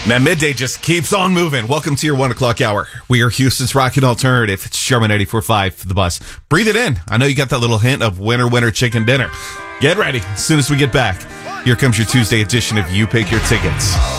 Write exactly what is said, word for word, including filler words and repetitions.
Man, midday just keeps on moving. Welcome to your one o'clock hour. We are Houston's Rockin' Alternative. It's Sherman eighty-four point five, The Bus. Breathe it in. I know you got that little hint of winter, winter chicken dinner. Get ready. As soon as we get back, here comes your Tuesday edition of You Pick Your Tickets.